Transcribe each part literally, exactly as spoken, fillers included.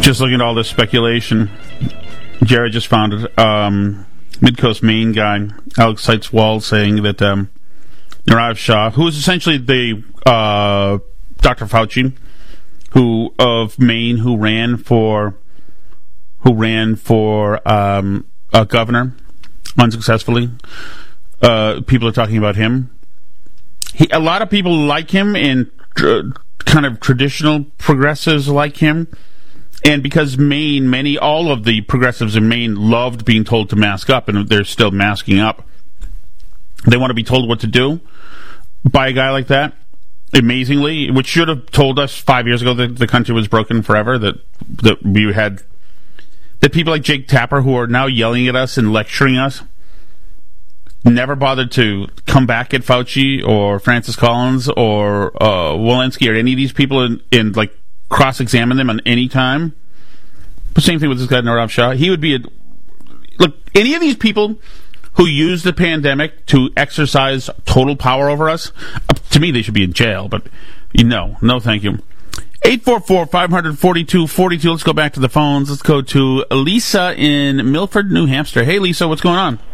Just looking at all this speculation, Jared just found it. Um, Midcoast Maine guy, Alex Seitz-Wald, saying that um, Nirav Shah, who is essentially the uh, Doctor Fauci, who of Maine, who ran for who ran for um, a governor unsuccessfully. Uh, people are talking about him. He, a lot of people like him, and uh, kind of traditional progressives like him. And because Maine, many, all of the progressives in Maine loved being told to mask up, and they're still masking up. They want to be told what to do by a guy like that. Amazingly, which should have told us five years ago that the country was broken forever, that that we had, that people like Jake Tapper, who are now yelling at us and lecturing us, never bothered to come back at Fauci or Francis Collins or uh, Walensky or any of these people and, and like cross-examine them on any time. But same thing with this guy Nirav Shah. He would be a look. Any of these people who use the pandemic to exercise total power over us, uh, to me, they should be in jail. But you know, no, thank you. eight four four, five four two, four two. Let's go back to the phones. Let's go to Lisa in Milford, New Hampshire. Hey, Lisa, what's going on?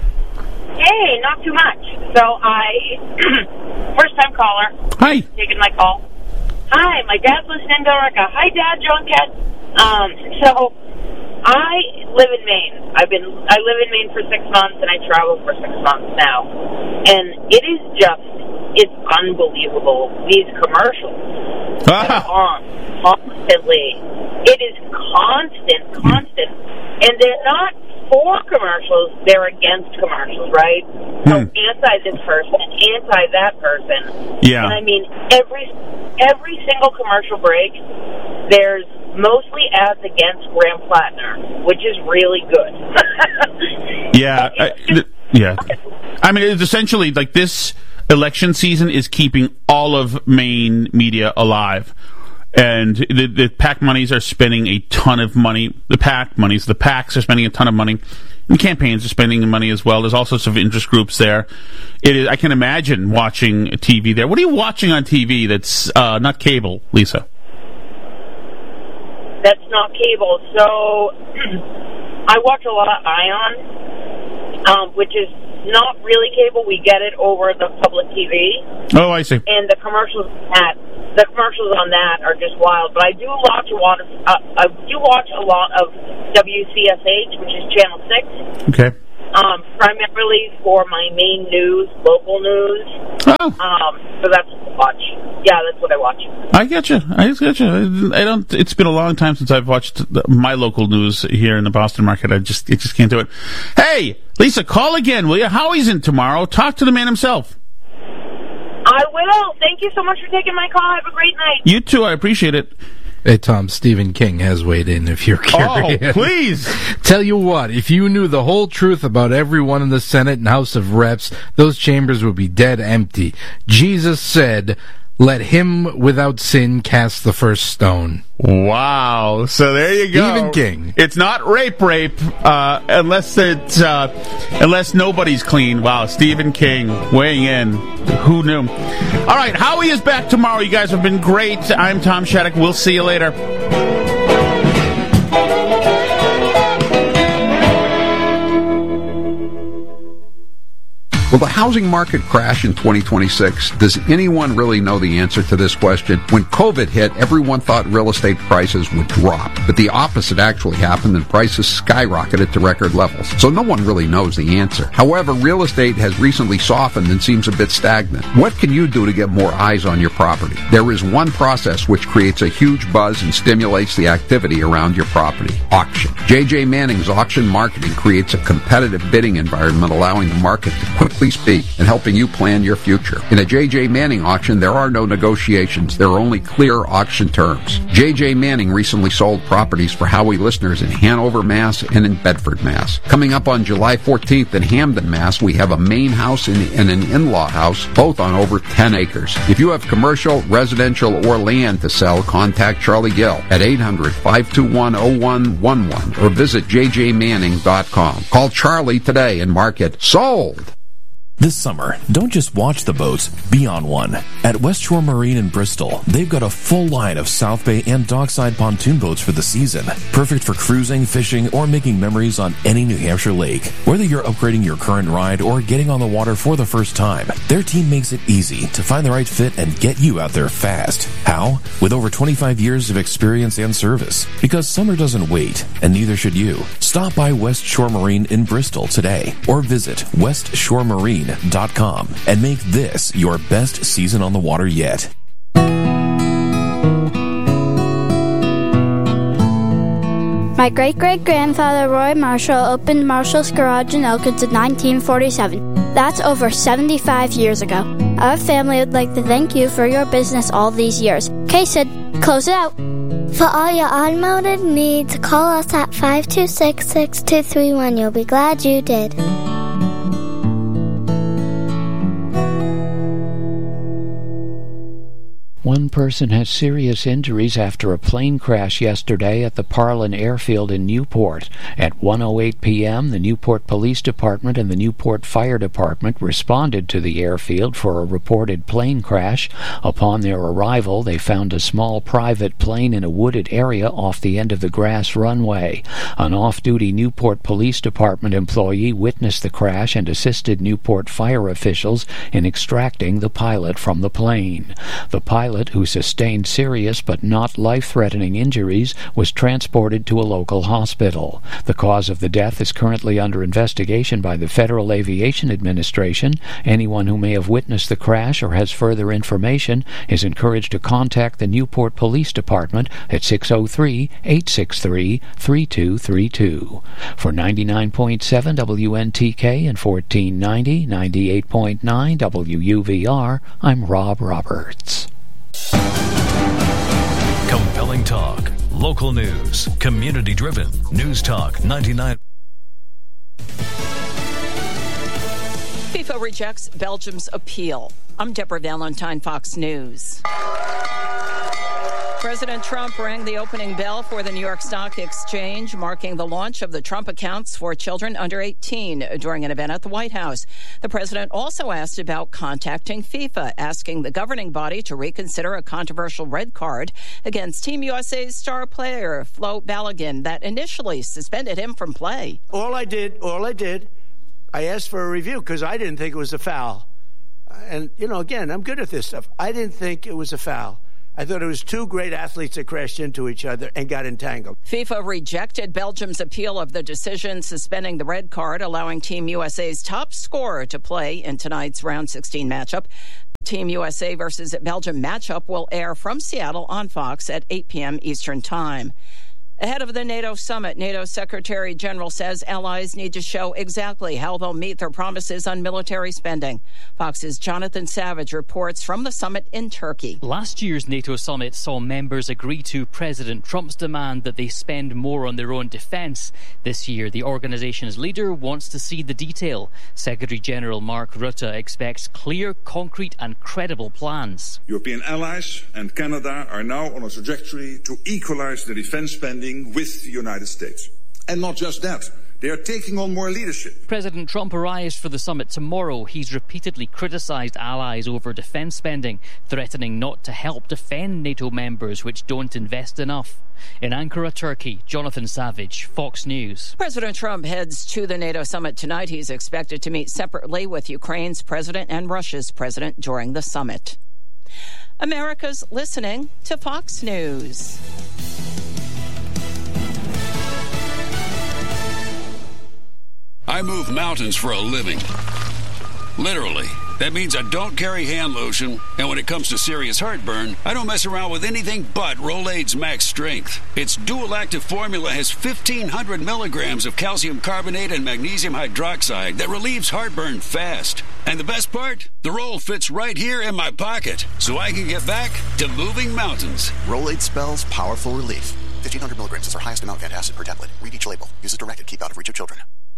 Hey, not too much. So I, first-time caller. Hi. Taking my call. Hi, my dad's listening to America. Hi, Dad, John Cat. Um, so I live in Maine. I've been I live in Maine for six months, and I travel for six months now. And it is just, it's unbelievable, these commercials that are on constantly. It is constant, constant. And they're not for commercials, they're against commercials, right? So hmm. anti this person, anti that person. Yeah. And I mean, every every single commercial break, there's mostly ads against Graham Plattner, which is really good. yeah. I, th- yeah. I mean, it's essentially like this election season is keeping all of Maine media alive. And the, the PAC monies are spending a ton of money. The PAC monies, the PACs are spending a ton of money. And campaigns are spending money as well. There's all sorts of interest groups there. It is, I can imagine watching T V there. What are you watching on T V that's uh, not cable, Lisa? That's not cable. So I watch a lot of Ion, um, which is not really cable. We get it over the public T V. Oh, I see. And the commercials at the commercials on that are just wild. But I do watch a lot of uh, I do watch a lot of W C S H, which is Channel Six. Okay. Um, primarily for my main news, local news. Oh. Um, so that's what I watch. Yeah, that's what I watch. I get you. I just get you. I don't. It's been a long time since I've watched the, my local news here in the Boston market. I just, it just can't do it. Hey, Lisa, call again, will you? Howie's in tomorrow. Talk to the man himself. I will. Thank you so much for taking my call. Have a great night. You too. I appreciate it. Hey, Tom, Stephen King has weighed in, if you're curious. Oh, please. Tell you what, if you knew the whole truth about everyone in the Senate and House of Reps, those chambers would be dead empty. Jesus said, let him without sin cast the first stone. Wow. So there you go. Stephen King. It's not rape rape, uh, unless it's, uh, unless nobody's clean. Wow. Stephen King weighing in. Who knew? All right. Howie is back tomorrow. You guys have been great. I'm Tom Shattuck. We'll see you later. Will the housing market crash in twenty twenty-six? Does anyone really know the answer to this question? When COVID hit, everyone thought real estate prices would drop, but the opposite actually happened and prices skyrocketed to record levels. So no one really knows the answer. However, real estate has recently softened and seems a bit stagnant. What can you do to get more eyes on your property? There is one process which creates a huge buzz and stimulates the activity around your property: auction. J J Manning's auction marketing creates a competitive bidding environment, allowing the market to quickly speak and helping you plan your future. In a J J Manning auction, there are no negotiations. There are only clear auction terms. J J Manning recently sold properties for Howie listeners in Hanover, Mass. and in Bedford, Mass. Coming up on July fourteenth in Hamden, Mass., we have a main house and, and an in-law house, both on over ten acres. If you have commercial, residential, or land to sell, contact Charlie Gill at eight hundred, five two one, oh one one one or visit j j manning dot com. Call Charlie today and mark it sold. This summer, don't just watch the boats, be on one. At West Shore Marine in Bristol, they've got a full line of South Bay and dockside pontoon boats for the season. Perfect for cruising, fishing, or making memories on any New Hampshire lake. Whether you're upgrading your current ride or getting on the water for the first time, their team makes it easy to find the right fit and get you out there fast. How? With over twenty-five years of experience and service. Because summer doesn't wait, and neither should you. Stop by West Shore Marine in Bristol today, or visit west shore marine dot com and make this your best season on the water yet. My great-great-grandfather Roy Marshall opened Marshall's Garage in Elkins in nineteen forty-seven. That's over seventy-five years ago. Our family would like to thank you for your business all these years. Okay, Sid, close it out. For all your automotive needs, call us at five two six, six two three one. You'll be glad you did. One person has serious injuries after a plane crash yesterday at the Parlin Airfield in Newport. At one oh eight p.m., the Newport Police Department and the Newport Fire Department responded to the airfield for a reported plane crash. Upon their arrival, they found a small private plane in a wooded area off the end of the grass runway. An off-duty Newport Police Department employee witnessed the crash and assisted Newport fire officials in extracting the pilot from the plane. The pilot, who sustained serious but not life-threatening injuries, was transported to a local hospital. The cause of the death is currently under investigation by the Federal Aviation Administration. Anyone who may have witnessed the crash or has further information is encouraged to contact the Newport Police Department at six oh three, eight six three, three two three two. For ninety-nine point seven W N T K and fourteen ninety, ninety-eight point nine W U V R, I'm Rob Roberts. Compelling talk, local news, community-driven. News Talk ninety-nine. FIFA rejects Belgium's appeal. I'm Deborah Valentine, Fox News. President Trump rang the opening bell for the New York Stock Exchange, marking the launch of the Trump accounts for children under eighteen during an event at the White House. The president also asked about contacting FIFA, asking the governing body to reconsider a controversial red card against Team U S A's star player, Flo Balogun, that initially suspended him from play. All I did, all I did, I asked for a review because I didn't think it was a foul. And, you know, again, I'm good at this stuff. I didn't think it was a foul. I thought it was two great athletes that crashed into each other and got entangled. FIFA rejected Belgium's appeal of the decision suspending the red card, allowing Team U S A's top scorer to play in tonight's round sixteen matchup. Team U S A versus Belgium matchup will air from Seattle on Fox at eight p.m. Eastern Time. Ahead of the NATO summit, NATO Secretary General says allies need to show exactly how they'll meet their promises on military spending. Fox's Jonathan Savage reports from the summit in Turkey. Last year's NATO summit saw members agree to President Trump's demand that they spend more on their own defense. This year, the organization's leader wants to see the detail. Secretary General Mark Rutte expects clear, concrete and credible plans. European allies and Canada are now on a trajectory to equalize the defense spending with the United States. And not just that, they are taking on more leadership. President Trump arrives for the summit tomorrow. He's repeatedly criticised allies over defence spending, threatening not to help defend NATO members which don't invest enough. In Ankara, Turkey, Jonathan Savage, Fox News. President Trump heads to the NATO summit tonight. He's expected to meet separately with Ukraine's president and Russia's president during the summit. America's listening to Fox News. I move mountains for a living. Literally. That means I don't carry hand lotion, and when it comes to serious heartburn, I don't mess around with anything but Rolaids Max Strength. Its dual-active formula has fifteen hundred milligrams of calcium carbonate and magnesium hydroxide that relieves heartburn fast. And the best part? The roll fits right here in my pocket, so I can get back to moving mountains. Rolaids spells powerful relief. fifteen hundred milligrams is our highest amount of antacid per tablet. Read each label. Use as directed. Keep out of reach of children.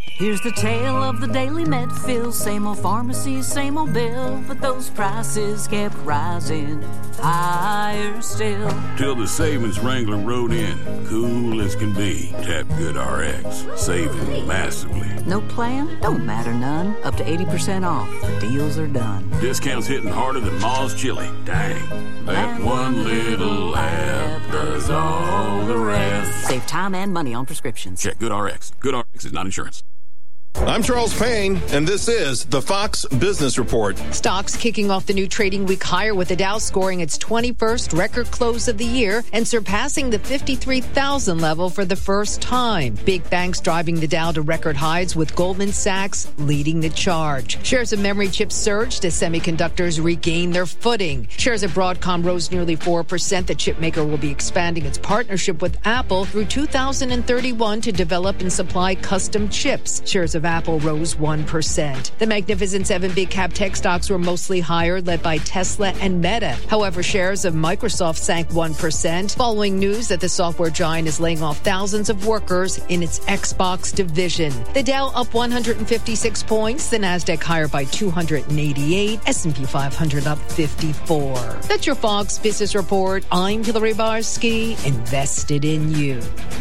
Here's the tale of the daily Medfill. Same old pharmacy, same old bill, but those prices kept rising higher still. Till the savings Wrangler rode in, cool as can be. Tap GoodRx, saving massively. No plan? Don't matter none. Up to eighty percent off. The deals are done. Discounts hitting harder than Ma's chili. Dang. That one little app does all the rest. Save time and money on prescriptions. Check GoodRx. GoodRx is not insurance. I'm Charles Payne, and this is the Fox Business Report. Stocks kicking off the new trading week higher with the Dow scoring its twenty-first record close of the year and surpassing the fifty-three thousand level for the first time. Big banks driving the Dow to record highs with Goldman Sachs leading the charge. Shares of memory chips surged as semiconductors regain their footing. Shares of Broadcom rose nearly four percent. The chip maker will be expanding its partnership with Apple through two thousand thirty-one to develop and supply custom chips. Shares of Apple rose one percent. The Magnificent Seven big cap tech stocks were mostly higher, led by Tesla and Meta. However, shares of Microsoft sank one percent, following news that the software giant is laying off thousands of workers in its Xbox division. The Dow up one hundred fifty-six points, the Nasdaq higher by two hundred eighty-eight, S and P five hundred up fifty-four. That's your Fox Business Report. I'm Hillary Barsky, invested in you.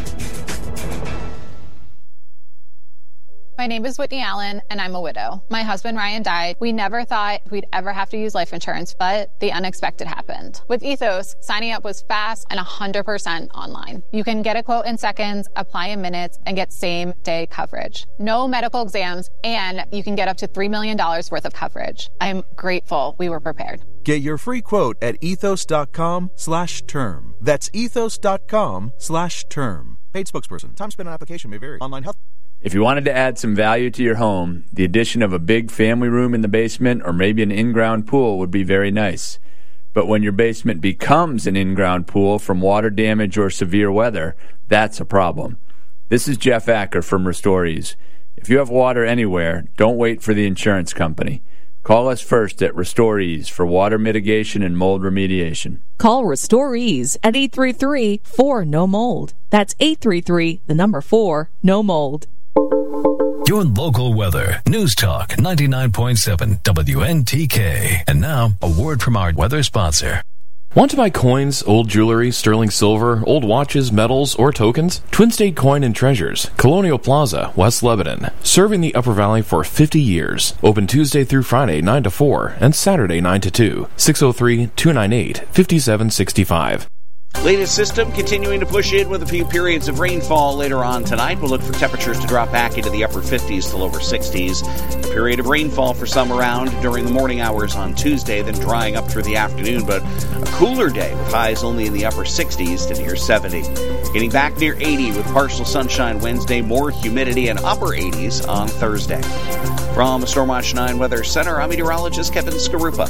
My name is Whitney Allen, and I'm a widow. My husband, Ryan, died. We never thought we'd ever have to use life insurance, but the unexpected happened. With Ethos, signing up was fast and one hundred percent online. You can get a quote in seconds, apply in minutes, and get same-day coverage. No medical exams, and you can get up to three million dollars worth of coverage. I'm grateful we were prepared. Get your free quote at ethos.com slash term. That's ethos.com slash term. Paid spokesperson. Time spent on application may vary. Online health. If you wanted to add some value to your home, the addition of a big family room in the basement or maybe an in-ground pool would be very nice. But when your basement becomes an in-ground pool from water damage or severe weather, that's a problem. This is Jeff Acker from Restorees. If you have water anywhere, don't wait for the insurance company. Call us first at Restorees for water mitigation and mold remediation. Call Restorees at eight three three, four, N O mold. That's eight three three, the number four, no mold. Your local weather. News Talk ninety-nine point seven W N T K. And now, a word from our weather sponsor. Want to buy coins, old jewelry, sterling silver, old watches, medals, or tokens? Twin State Coin and Treasures, Colonial Plaza, West Lebanon. Serving the Upper Valley for fifty years. Open Tuesday through Friday, nine to four, and Saturday, nine to two. six oh three, two nine eight, five seven six five. Latest system continuing to push in with a few periods of rainfall later on tonight. We'll look for temperatures to drop back into the upper fifties to lower sixties. A period of rainfall for some around during the morning hours on Tuesday, then drying up through the afternoon, but a cooler day with highs only in the upper sixties to near seventy. Getting back near eighty with partial sunshine Wednesday, more humidity and upper eighties on Thursday. From the Stormwatch nine Weather Center, I'm meteorologist Kevin Skarupa.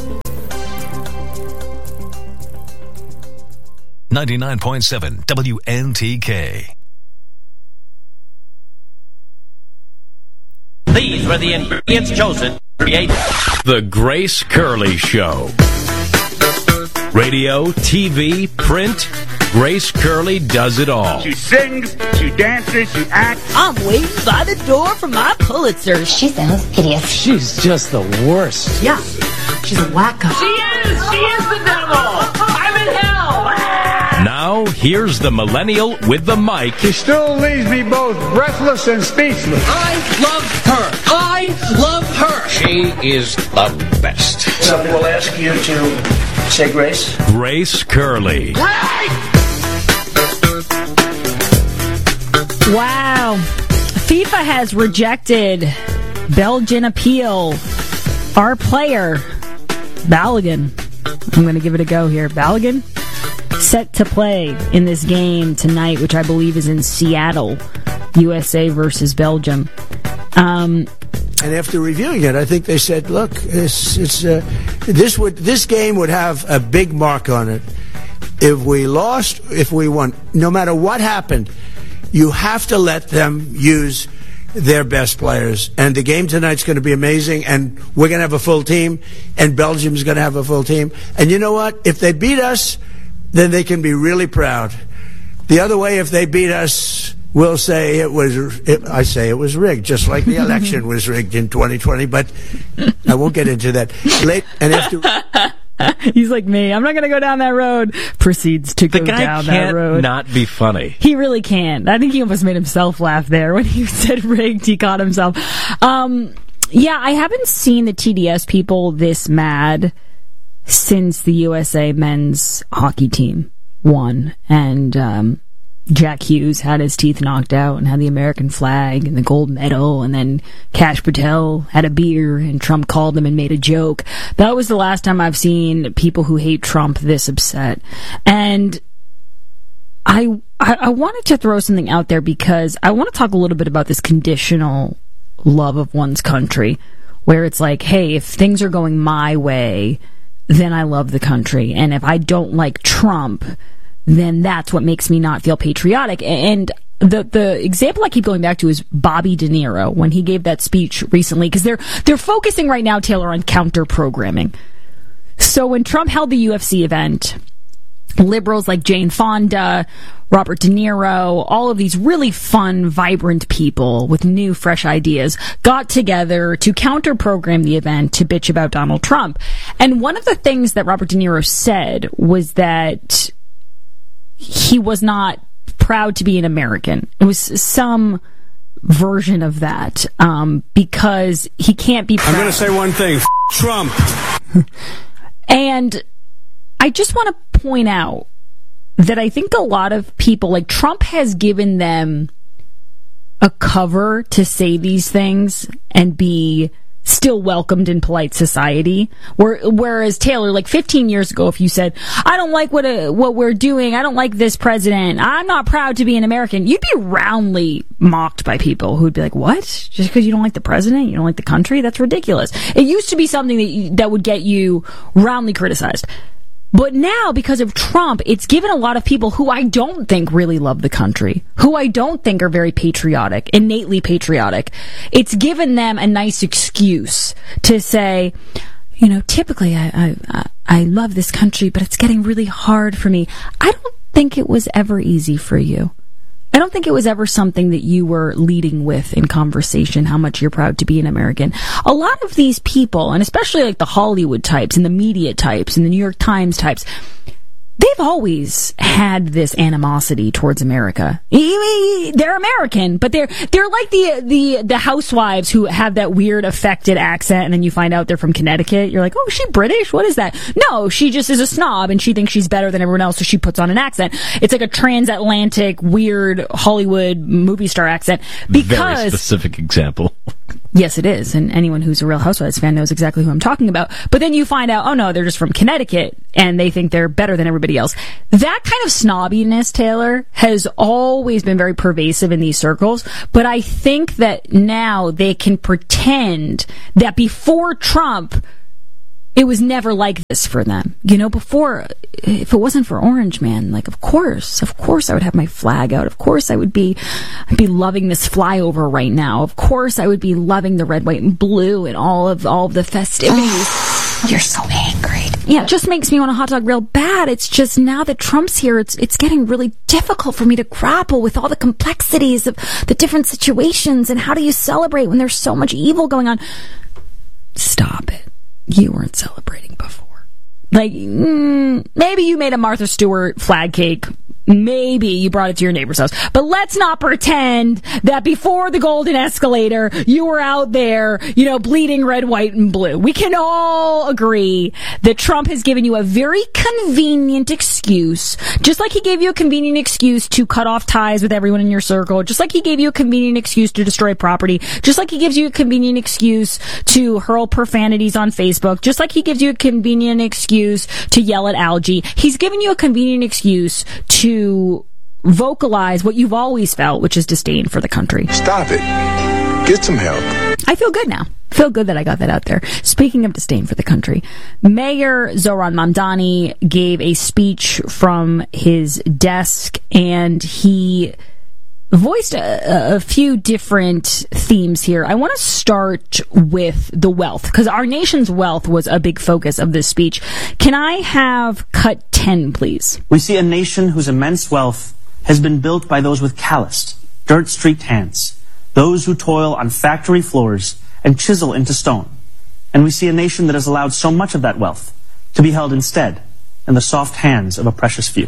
ninety-nine point seven W N T K. These were the ingredients chosen to create The Grace Curley Show. Radio, T V, print, Grace Curley does it all. She sings, she dances, she acts. I'm waiting by the door for my Pulitzer. She sounds hideous. She's just the worst. Yeah, she's a wacko. She is! She is the devil! I'm in hell! Now, here's the millennial with the mic. She still leaves me both breathless and speechless. I love her. I love her. She is the best. Somebody will ask you to say grace. Grace Curley. Wow. FIFA has rejected Belgian appeal. Our player, Balogun, I'm going to give it a go here. Balogun, set to play in this game tonight, which I believe is in Seattle, U S A versus Belgium. Um, and after reviewing it, I think they said, "Look, it's, it's uh, this would this game would have a big mark on it. If we lost, if we won, no matter what happened, you have to let them use their best players. And the game tonight's going to be amazing, and we're going to have a full team, and Belgium's going to have a full team. And you know what? If they beat us, then they can be really proud. The other way, if they beat us, will say it was, it, I say it was rigged, just like the election was rigged in twenty twenty, but I won't get into that. Late, and after... He's like me. I'm not going to go down that road. Proceeds to the go guy down can't that road. Not be funny. He really can. I think he almost made himself laugh there when he said rigged. He caught himself. Um, yeah, I haven't seen the T D S people this mad since the U S A men's hockey team won, and um, Jack Hughes had his teeth knocked out and had the American flag and the gold medal, and then Kash Patel had a beer and Trump called him and made a joke. That was the last time I've seen people who hate Trump this upset. And I, I, I wanted to throw something out there because I want to talk a little bit about this conditional love of one's country, where it's like, hey, if things are going my way, then I love the country. And if I don't like Trump, then that's what makes me not feel patriotic. And the the example I keep going back to is Bobby De Niro when he gave that speech recently, because they're they're focusing right now, Taylor, on counter programming. So when Trump held the U F C event, liberals like Jane Fonda, Robert De Niro, all of these really fun, vibrant people with new, fresh ideas got together to counter-program the event to bitch about Donald Trump. And one of the things that Robert De Niro said was that he was not proud to be an American. It was some version of that, um, because he can't be proud. I'm going to say one thing. F- Trump. And I just want to point out that I think a lot of people, like Trump has given them a cover to say these things and be still welcomed in polite society. Where, whereas Taylor, like fifteen years ago, if you said, I don't like what uh, what we're doing, I don't like this president, I'm not proud to be an American, you'd be roundly mocked by people who'd be like, what? Just because you don't like the president, you don't like the country? That's ridiculous. It used to be something that you, that would get you roundly criticized. But now, because of Trump, it's given a lot of people who I don't think really love the country, who I don't think are very patriotic, innately patriotic, it's given them a nice excuse to say, you know, typically I, I, I love this country, but it's getting really hard for me. I don't think it was ever easy for you. I don't think it was ever something that you were leading with in conversation, how much you're proud to be an American. A lot of these people, and especially like the Hollywood types and the media types and the New York Times types, they've always had this animosity towards America. They're American, but they're they're like the the the housewives who have that weird affected accent, and then you find out they're from Connecticut. You're like, oh, is she British? What is that? No, she just is a snob, and she thinks she's better than everyone else, so she puts on an accent. It's like a transatlantic, weird Hollywood movie star accent. Because very specific example. Yes, it is, and anyone who's a Real Housewives fan knows exactly who I'm talking about. But then you find out, oh no, they're just from Connecticut, and they think they're better than everybody else. That kind of snobbiness, Taylor, has always been very pervasive in these circles, but I think that now they can pretend that before Trump, it was never like this for them. You know, before, if it wasn't for Orange Man, like, of course, of course I would have my flag out. Of course I would be, I'd be loving this flyover right now. Of course I would be loving the red, white, and blue and all of, all of the festivities. You're so angry. Yeah, it just makes me want a hot dog real bad. It's just now that Trump's here, it's, it's getting really difficult for me to grapple with all the complexities of the different situations and how do you celebrate when there's so much evil going on. Stop it. You weren't celebrating before. Like, mm, maybe you made a Martha Stewart flag cake. Maybe you brought it to your neighbor's house. But let's not pretend that before the golden escalator, you were out there, you know, bleeding red, white, and blue. We can all agree that Trump has given you a very convenient excuse, just like he gave you a convenient excuse to cut off ties with everyone in your circle, just like he gave you a convenient excuse to destroy property, just like he gives you a convenient excuse to hurl profanities on Facebook, just like he gives you a convenient excuse to yell at algae. He's given you a convenient excuse to to vocalize what you've always felt, which is disdain for the country. Stop it. Get some help. I feel good now. I feel good that I got that out there. Speaking of disdain for the country, Mayor Zohran Mamdani gave a speech from his desk, and he voiced a, a few different themes here. I want to start with the wealth, because our nation's wealth was a big focus of this speech. Can I have cut ten, please? We see a nation whose immense wealth has been built by those with calloused, dirt-streaked hands, those who toil on factory floors and chisel into stone. And we see a nation that has allowed so much of that wealth to be held instead in the soft hands of a precious few.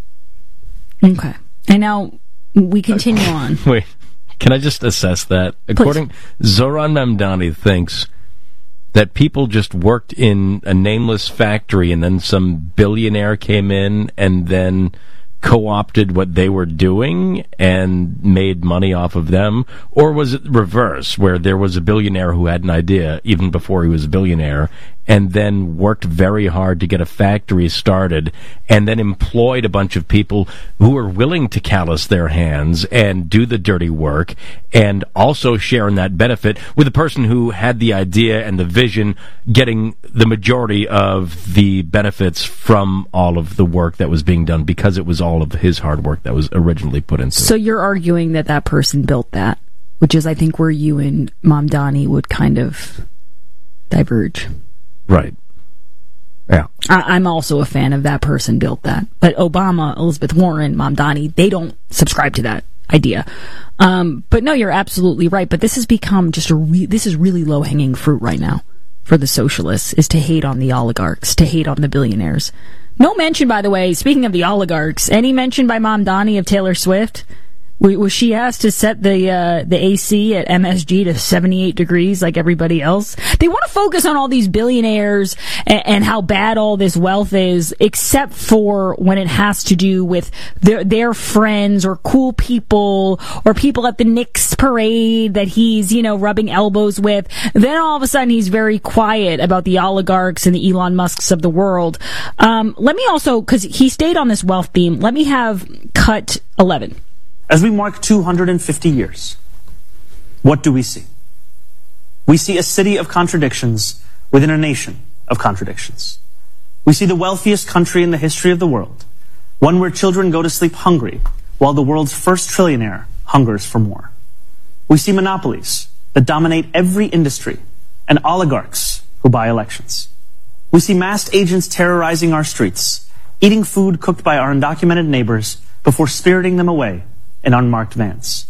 Okay. And now we continue on. Wait, can I just assess that? According, Zoran Mamdani thinks that people just worked in a nameless factory and then some billionaire came in and then co-opted what they were doing and made money off of them? Or was it reverse, where there was a billionaire who had an idea even before he was a billionaire and then worked very hard to get a factory started and then employed a bunch of people who were willing to callous their hands and do the dirty work and also share in that benefit with the person who had the idea and the vision getting the majority of the benefits from all of the work that was being done because it was all of his hard work that was originally put into it. So you're arguing that that person built that, which is, I think, where you and Mamdani would kind of diverge. Right. Yeah. I, I'm also a fan of that person built that. But Obama, Elizabeth Warren, Mamdani, they don't subscribe to that idea. Um, but no, you're absolutely right. But this has become just a re- this is really low-hanging fruit right now for the socialists, is to hate on the oligarchs, to hate on the billionaires. No mention, by the way, speaking of the oligarchs, any mention by Mamdani of Taylor Swift? Was she asked to set the uh, the A C at M S G to seventy-eight degrees like everybody else? They want to focus on all these billionaires and, and how bad all this wealth is, except for when it has to do with their, their friends or cool people or people at the Knicks parade that he's, you know, rubbing elbows with. Then all of a sudden he's very quiet about the oligarchs and the Elon Musks of the world. Um, let me also, because he stayed on this wealth theme, let me have cut eleven. As we mark two hundred fifty years, what do we see? We see a city of contradictions within a nation of contradictions. We see the wealthiest country in the history of the world, one where children go to sleep hungry while the world's first trillionaire hungers for more. We see monopolies that dominate every industry and oligarchs who buy elections. We see masked agents terrorizing our streets, eating food cooked by our undocumented neighbors before spiriting them away in unmarked vans.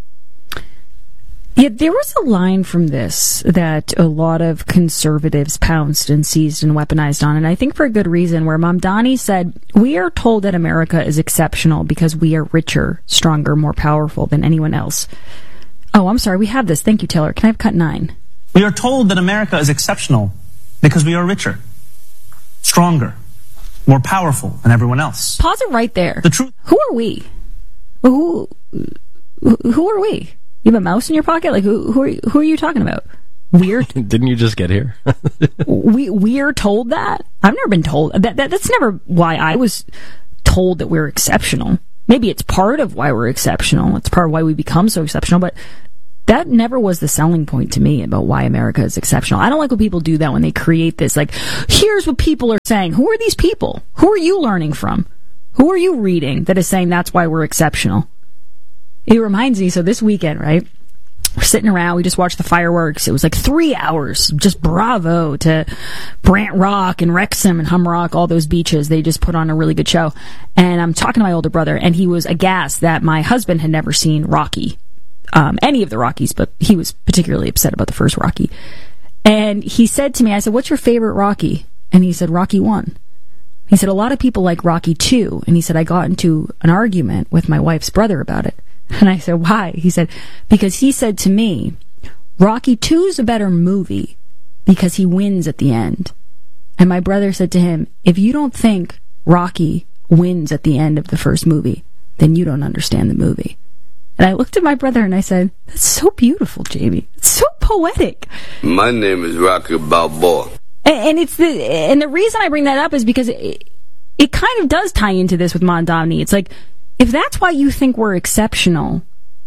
Yeah, there was a line from this that a lot of conservatives pounced and seized and weaponized on, and I think for a good reason, where Mamdani said, we are told that America is exceptional because we are richer, stronger, more powerful than anyone else. Oh, I'm sorry, we have this. Thank you, Taylor. Can I have cut nine? We are told that America is exceptional because we are richer, stronger, more powerful than everyone else. Pause it right there. The truth. Who are we? Who, who are we? You have a mouse in your pocket? Like, who, who are you, who are you talking about? We're didn't you just get here? we we're told that. I've never been told that, that. That's never why I was told that we're exceptional. Maybe it's part of why we're exceptional. It's part of why we become so exceptional. But that never was the selling point to me about why America is exceptional. I don't like when people do that when they create this. Like, here's what people are saying. Who are these people? Who are you learning from? Who are you reading that is saying that's why we're exceptional? It reminds me, so this weekend, right? We're sitting around, we just watched the fireworks. It was like three hours. Just bravo to Brant Rock and Wrexham and Humrock, all those beaches. They just put on a really good show. And I'm talking to my older brother, and he was aghast that my husband had never seen Rocky. Um, any of the Rockies, but he was particularly upset about the first Rocky. And he said to me, I said, what's your favorite Rocky? And he said, Rocky one. He said, a lot of people like Rocky two. And he said, I got into an argument with my wife's brother about it. And I said, why? He said, because he said to me, Rocky two is a better movie because he wins at the end. And my brother said to him, if you don't think Rocky wins at the end of the first movie, then you don't understand the movie. And I looked at my brother and I said, that's so beautiful, Jamie. It's so poetic. My name is Rocky Balboa. And it's the and the reason I bring that up is because it, it kind of does tie into this with Mamdani. It's like, if that's why you think we're exceptional,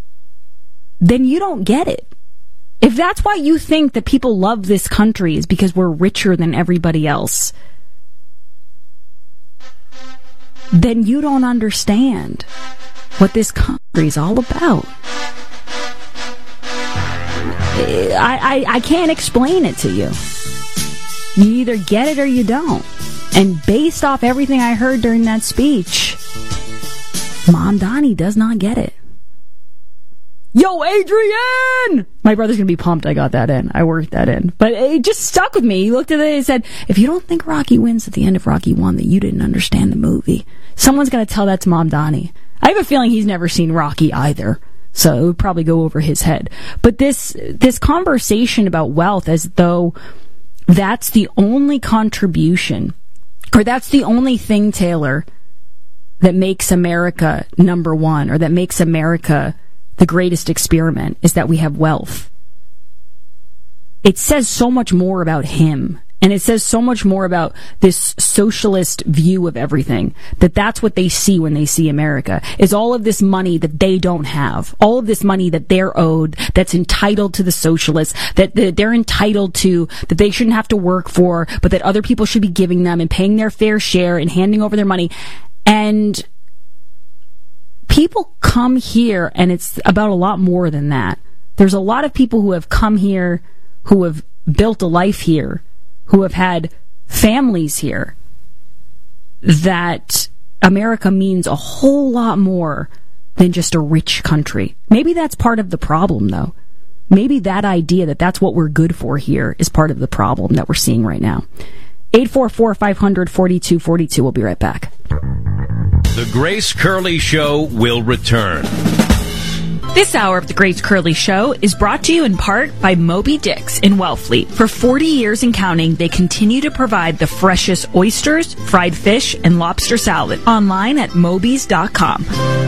then you don't get it. If that's why you think that people love this country is because we're richer than everybody else, then you don't understand what this country is all about. I, I, I can't explain it to you. You either get it or you don't. And based off everything I heard during that speech, Mamdani does not get it. Yo, Adrian! My brother's gonna be pumped I got that in. I worked that in. But it just stuck with me. He looked at it and said, if you don't think Rocky wins at the end of Rocky one, then you didn't understand the movie. Someone's gonna tell that to Mom Donnie. I have a feeling he's never seen Rocky either. So it would probably go over his head. But this, this conversation about wealth as though that's the only contribution, or that's the only thing, Taylor, that makes America number one, or that makes America the greatest experiment, is that we have wealth. It says so much more about him, and it says so much more about this socialist view of everything, that that's what they see when they see America, is all of this money that they don't have, all of this money that they're owed, that's entitled to the socialists, that they're entitled to, that they shouldn't have to work for, but that other people should be giving them and paying their fair share and handing over their money. And people come here, and it's about a lot more than that. There's a lot of people who have come here, who have built a life here, who have had families here, that America means a whole lot more than just a rich country. Maybe that's part of the problem, though. Maybe that idea that that's what we're good for here is part of the problem that we're seeing right now. eight four four, five hundred, forty-two forty-two. We'll be right back. The Grace Curley Show will return. This hour of the Grace Curley Show is brought to you in part by Moby Dick's in Wellfleet. For forty years and counting, they continue to provide the freshest oysters, fried fish, and lobster salad. Online at mobys dot com.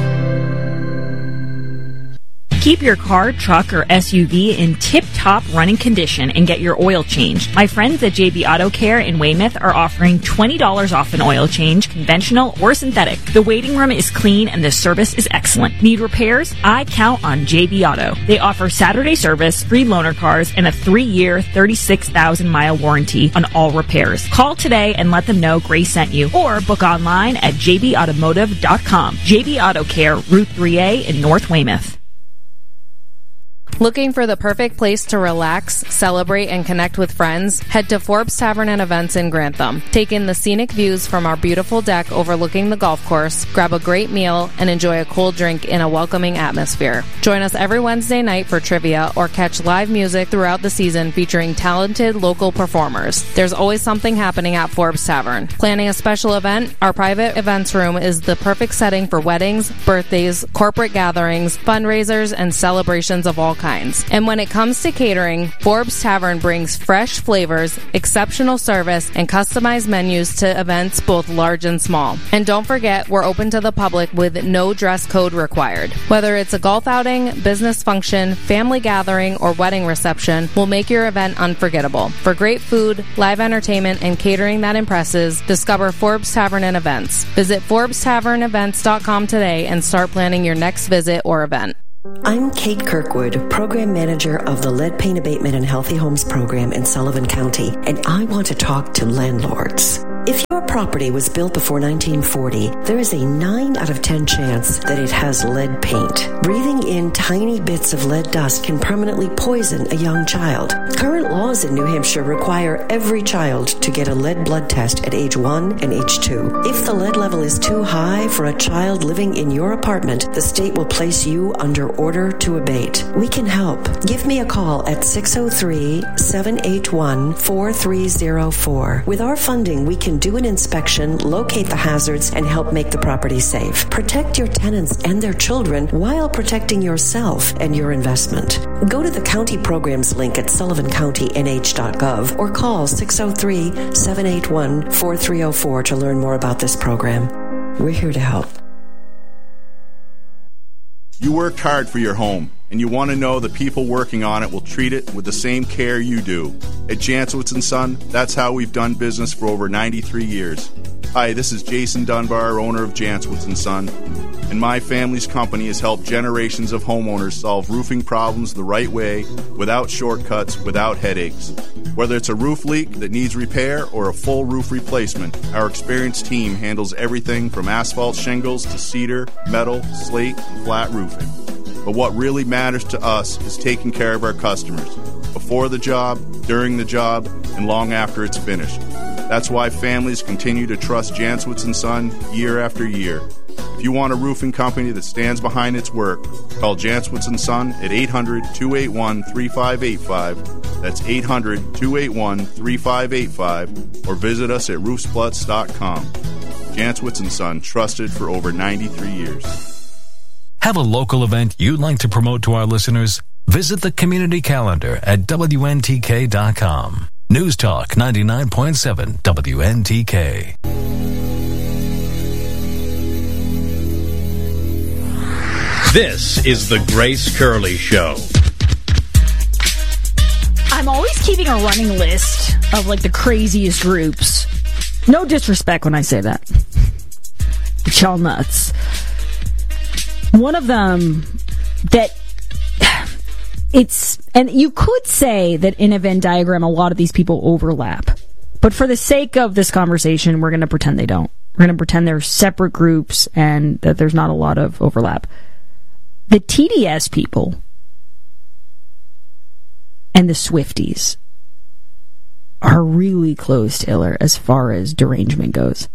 Keep your car, truck, or S U V in tip-top running condition and get your oil changed. My friends at J B Auto Care in Weymouth are offering twenty dollars off an oil change, conventional or synthetic. The waiting room is clean and the service is excellent. Need repairs? I count on J B Auto. They offer Saturday service, free loaner cars, and a three-year, thirty-six thousand mile warranty on all repairs. Call today and let them know Grace sent you, or book online at j b automotive dot com. J B Auto Care, Route three A in North Weymouth. Looking for the perfect place to relax, celebrate, and connect with friends? Head to Forbes Tavern and Events in Grantham. Take in the scenic views from our beautiful deck overlooking the golf course, grab a great meal, and enjoy a cold drink in a welcoming atmosphere. Join us every Wednesday night for trivia or catch live music throughout the season featuring talented local performers. There's always something happening at Forbes Tavern. Planning a special event? Our private events room is the perfect setting for weddings, birthdays, corporate gatherings, fundraisers, and celebrations of all kinds. And when it comes to catering, Forbes Tavern brings fresh flavors, exceptional service, and customized menus to events both large and small. And don't forget, we're open to the public with no dress code required. Whether it's a golf outing, business function, family gathering, or wedding reception, we'll make your event unforgettable. For great food, live entertainment, and catering that impresses, discover Forbes Tavern and Events. Visit forbes tavern events dot com today and start planning your next visit or event. I'm Kate Kirkwood, Program Manager of the Lead Paint Abatement and Healthy Homes Program in Sullivan County, and I want to talk to landlords. If your property was built before nineteen forty, there is a nine out of ten chance that it has lead paint. Breathing in tiny bits of lead dust can permanently poison a young child. Current laws in New Hampshire require every child to get a lead blood test at age one and age two. If the lead level is too high for a child living in your apartment, the state will place you under order to abate. We can help. Give me a call at six oh three, seven eight one, four three oh four. With our funding, we can do an inspection, locate the hazards, and help make the property safe. Protect your tenants and their children while protecting yourself and your investment. Go to the county programs link at sullivan county n h dot gov or call six oh three, seven eight one, four three oh four to learn more about this program. We're here to help. You worked hard for your home, and you want to know the people working on it will treat it with the same care you do. At Jancowitz and Son, that's how we've done business for over ninety-three years. Hi, this is Jason Dunbar, owner of Jancowitz and Son, and my family's company has helped generations of homeowners solve roofing problems the right way, without shortcuts, without headaches. Whether it's a roof leak that needs repair or a full roof replacement, our experienced team handles everything from asphalt shingles to cedar, metal, slate, and flat roofing. But what really matters to us is taking care of our customers, before the job, during the job, and long after it's finished. That's why families continue to trust Jancowitz and Son year after year. If you want a roofing company that stands behind its work, call Jancewitz and Son at eight hundred, two eight one, three five eight five. That's eight hundred, two eight one, three five eight five. Or visit us at roofspluts dot com. Jancewitz and Son, trusted for over ninety-three years. Have a local event you'd like to promote to our listeners? Visit the community calendar at W N T K dot com. News Talk ninety-nine point seven W N T K. This is the Grace Curley Show. I'm always keeping a running list of, like, the craziest groups. No disrespect when I say that. But y'all nuts. One of them that it's, and you could say that in a Venn diagram a lot of these people overlap. But for the sake of this conversation, we're going to pretend they don't. We're going to pretend they're separate groups and that there's not a lot of overlap. The T D S people and the Swifties are really close, Taylor, as far as derangement goes.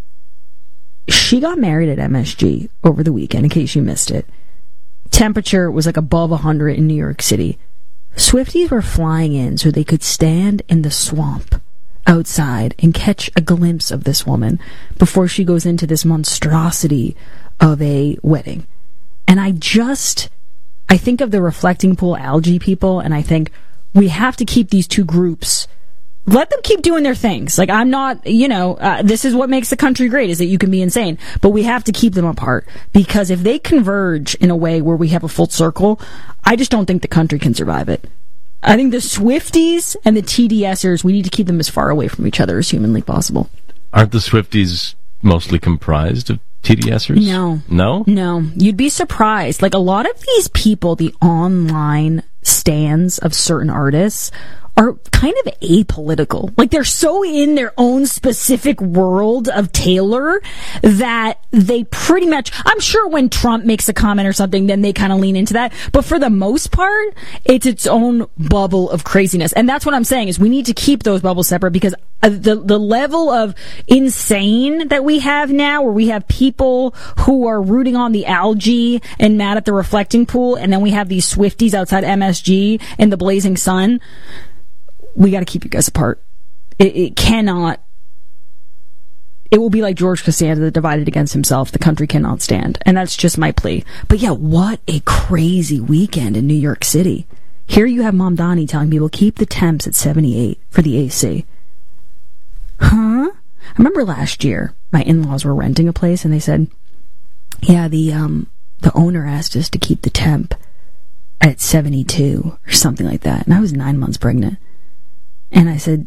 She got married at M S G over the weekend, in case you missed it. Temperature was like above one hundred in New York City. Swifties were flying in so they could stand in the swamp outside and catch a glimpse of this woman before she goes into this monstrosity of a wedding. And I just, I think of the reflecting pool algae people, and I think we have to keep these two groups, let them keep doing their things. Like, I'm not, you know, uh, this is what makes the country great, is that you can be insane. But we have to keep them apart. Because if they converge in a way where we have a full circle, I just don't think the country can survive it. I think the Swifties and the TDSers, we need to keep them as far away from each other as humanly possible. Aren't the Swifties mostly comprised of TDSers? No. No? No. You'd be surprised. Like, a lot of these people, the online stans of certain artists, are kind of apolitical. Like, they're so in their own specific world of Taylor that they pretty much, I'm sure when Trump makes a comment or something, then they kind of lean into that. But for the most part, it's its own bubble of craziness. And that's what I'm saying, is we need to keep those bubbles separate, because the the level of insane that we have now, where we have people who are rooting on the algae and mad at the reflecting pool, and then we have these Swifties outside M S G in the blazing sun, we got to keep you guys apart. It, it cannot, it will be like George Costanza divided against himself. The country cannot stand. And that's just my plea. But yeah, what a crazy weekend in New York City. Here you have Mom Donnie telling people, keep the temps at seventy-eight for the A C. Huh? I remember last year, my in-laws were renting a place, and they said, yeah, the um the owner asked us to keep the temp at seventy-two or something like that. And I was nine months pregnant. And I said,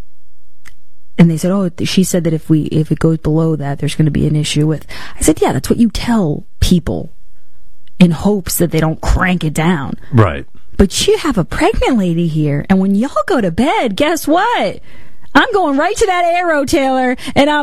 and they said, oh, she said that if we, if it goes below that, there's going to be an issue with, I said, yeah, that's what you tell people in hopes that they don't crank it down. Right. But you have a pregnant lady here, and when y'all go to bed, guess what? I'm going right to that arrow, Taylor, and I'm